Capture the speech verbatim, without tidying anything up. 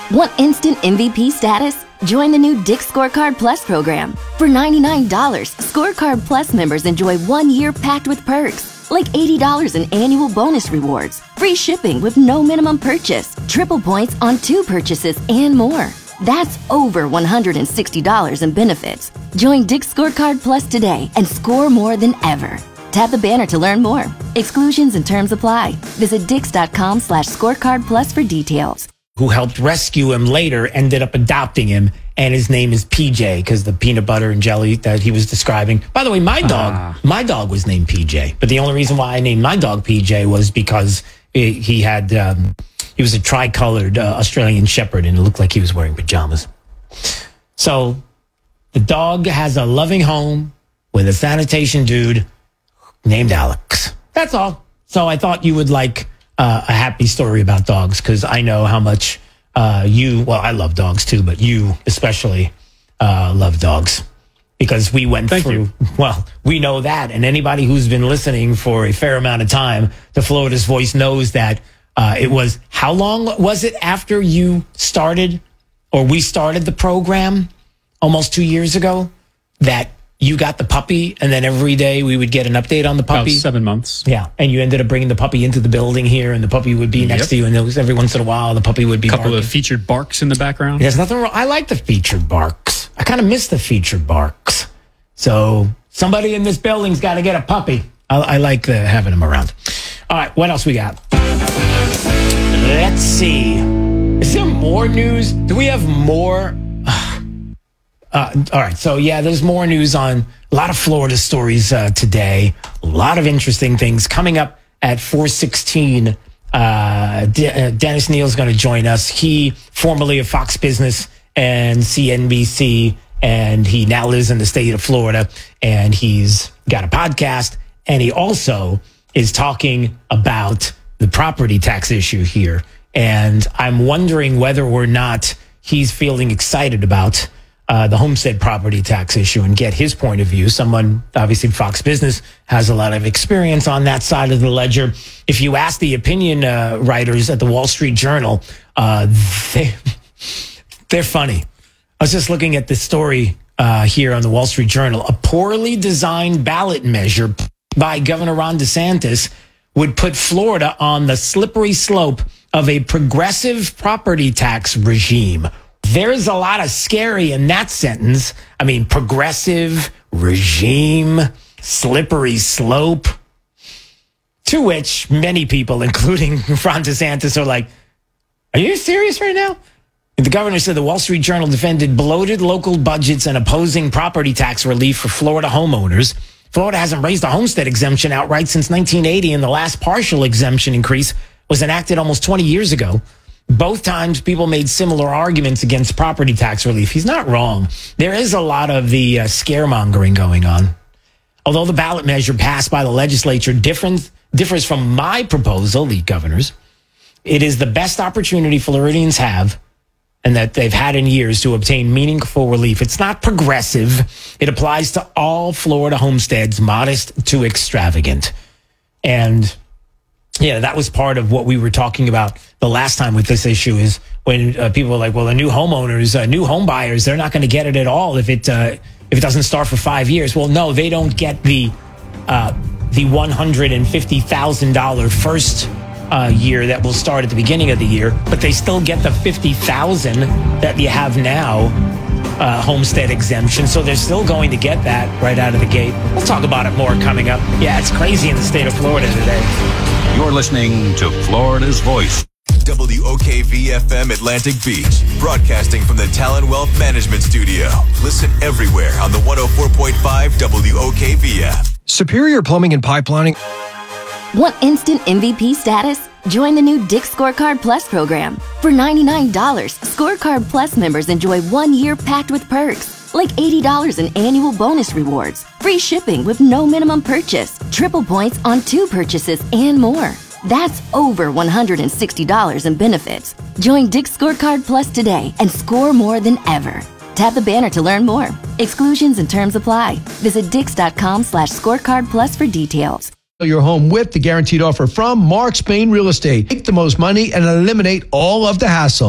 Want instant M V P status? Join the new Dick's Scorecard Plus program. For ninety-nine dollars, Scorecard Plus members enjoy one year packed with perks, like eighty dollars in annual bonus rewards, free shipping with no minimum purchase, triple points on two purchases, and more. That's over one hundred sixty dollars in benefits. Join Dick's Scorecard Plus today and score more than ever. Tap the banner to learn more. Exclusions and terms apply. Visit dix.com slash scorecard plus for details. Who helped rescue him later ended up adopting him, and his name is P J because the peanut butter and jelly that he was describing. By the way, my dog, ah. my dog was named P J, but the only reason why I named my dog P J was because he, he had um, he was a tricolored uh, Australian Shepherd, and it looked like he was wearing pajamas. So the dog has a loving home with a sanitation dude named Alex. That's all. So I thought you would like Uh, a happy story about dogs, because I know how much uh, you, well, I love dogs too, but you especially uh, love dogs, because we went Thank through, you. well, we know that. And anybody who's been listening for a fair amount of time to Florida's Voice knows that uh, it was, how long was it after you started, or we started the program almost two years ago, that you got the puppy, and then every day we would get an update on the puppy? About seven months. Yeah, and you ended up bringing the puppy into the building here, and the puppy would be next Yep. to you, and there was every once in a while the puppy would be A couple barking. of featured barks in the background. There's nothing wrong. I like the featured barks. I kind of miss the featured barks. So somebody in this building's got to get a puppy. I, I like the, having them around. All right, what else we got? Let's see. Is there more news? Do we have more? Uh, all right. So, yeah, there's more news on a lot of Florida stories uh, today. A lot of interesting things coming up at four sixteen. Uh, De- uh, Dennis Neal's going to join us. He, formerly of Fox Business and C N B C, and he now lives in the state of Florida, and he's got a podcast, and he also is talking about the property tax issue here. And I'm wondering whether or not he's feeling excited about Uh, the homestead property tax issue, and get his point of view. Someone, obviously, Fox Business has a lot of experience on that side of the ledger. If you ask the opinion uh, writers at the Wall Street Journal, uh, they, they're funny. I was just looking at this story uh, here on the Wall Street Journal. A poorly designed ballot measure by Governor Ron DeSantis would put Florida on the slippery slope of a progressive property tax regime. There's a lot of scary in that sentence. I mean, progressive, regime, slippery slope. To which many people, including Ron DeSantis, are like, are you serious right now? And the governor said the Wall Street Journal defended bloated local budgets and opposing property tax relief for Florida homeowners. Florida hasn't raised the homestead exemption outright since nineteen eighty, and the last partial exemption increase was enacted almost twenty years ago. Both times, people made similar arguments against property tax relief. He's not wrong. There is a lot of the uh, scaremongering going on. Although the ballot measure passed by the legislature different, differs from my proposal, the governor's, it is the best opportunity Floridians have, and that they've had in years, to obtain meaningful relief. It's not progressive. It applies to all Florida homesteads, modest to extravagant. And yeah, that was part of what we were talking about the last time with this issue, is when uh, people were like, well, the new homeowners, uh, new home buyers, they're not going to get it at all if it uh, if it doesn't start for five years. Well, no, they don't get the uh, the one hundred fifty thousand dollars first uh, year that will start at the beginning of the year, but they still get the fifty thousand dollars that you have now, uh, homestead exemption. So they're still going to get that right out of the gate. We'll talk about it more coming up. Yeah, it's crazy in the state of Florida today. You're listening to Florida's Voice. W O K V F M Atlantic Beach, broadcasting from the Talon Wealth Management Studio. Listen everywhere on the one oh four point five W O K V F. Superior Plumbing and Pipelining. Want instant M V P status? Join the new Dick's Scorecard Plus program. For ninety-nine dollars, Scorecard Plus members enjoy one year packed with perks, like eighty dollars in annual bonus rewards, free shipping with no minimum purchase, triple points on two purchases, and more. That's over one hundred sixty dollars in benefits. Join Dick's Scorecard Plus today and score more than ever. Tap the banner to learn more. Exclusions and terms apply. Visit dix.com slash scorecard plus for details. Your home with the guaranteed offer from Mark Spain Real Estate. Make the most money and eliminate all of the hassle.